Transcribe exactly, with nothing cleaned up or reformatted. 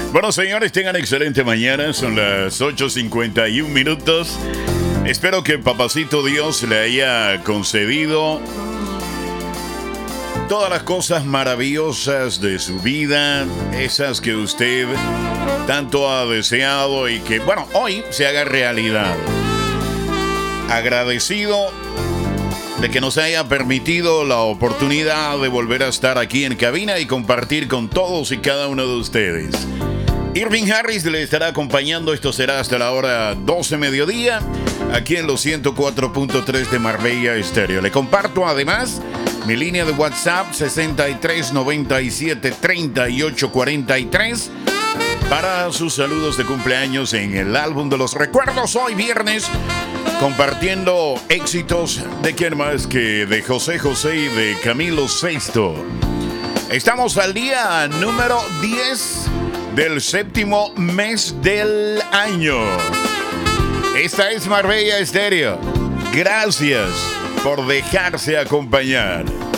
Bueno, señores, tengan excelente mañana. Son las ocho cincuenta y un minutos. Espero que Papacito Dios le haya concedido todas las cosas maravillosas de su vida, esas que usted tanto ha deseado y que, bueno, hoy se haga realidad. Agradecido de que nos haya permitido la oportunidad de volver a estar aquí en cabina y compartir con todos y cada uno de ustedes. Irving Harris le estará acompañando. Esto será hasta la hora doce mediodía, aquí en los ciento cuatro punto tres de Marbella Estéreo. Le comparto además mi línea de WhatsApp sesenta y tres noventa y siete treinta y ocho cuarenta y tres para sus saludos de cumpleaños en el álbum de los recuerdos. Hoy viernes, compartiendo éxitos de quién más que de José José y de Camilo Sesto. Estamos al día número diez del séptimo mes del año. Esta es Marbella Estéreo. Gracias por dejarse acompañar.